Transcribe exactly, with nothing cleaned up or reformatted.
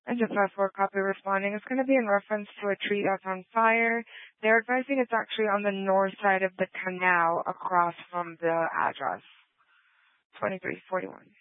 And just as for copy responding, it's going to be in reference to a tree that's on fire. They're advising it's actually on the north side of the canal across from the address. twenty-three forty-one.